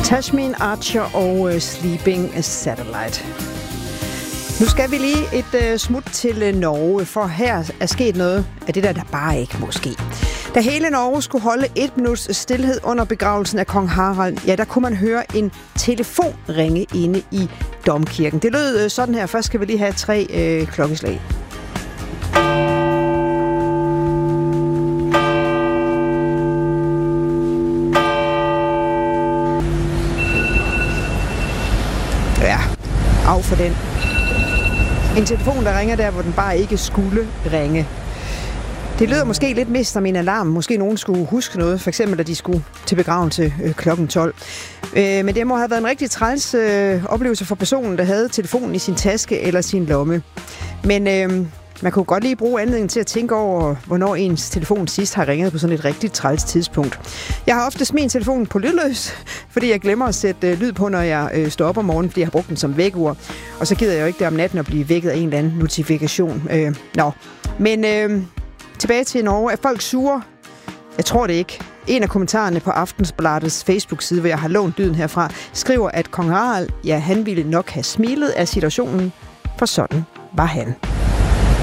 Tasmin Archer og Sleeping Satellite. Nu skal vi lige et smut til Norge, for her er sket noget af det der bare ikke må ske. Da hele Norge skulle holde 1 minuts stilhed under begravelsen af kong Harald, ja, der kunne man høre en telefon ringe inde i domkirken. Det lød sådan her. Først skal vi lige have 3 klokkeslag. Ja, af for den. En telefon, der ringer der, hvor den bare ikke skulle ringe. Det lyder måske lidt mest som en alarm. Måske nogen skulle huske noget. For eksempel, at de skulle til begravelse klokken 12. Men det må have været en rigtig træls oplevelse for personen, der havde telefonen i sin taske eller sin lomme. Men man kunne godt lige bruge anledningen til at tænke over, hvornår ens telefon sidst har ringet på sådan et rigtig træls tidspunkt. Jeg har oftest min telefon på lydløs, fordi jeg glemmer at sætte lyd på, når jeg står op om morgenen, fordi jeg har brugt den som vækkeur. Og så gider jeg jo ikke der om natten at blive vækket af en eller anden notifikation. Men tilbage til Norge. Er folk sure? Jeg tror det ikke. En af kommentarerne på Aftensbladets Facebook-side, hvor jeg har lånt lyden herfra, skriver, at kong Harald, ja, han ville nok have smilet af situationen, for sådan var han.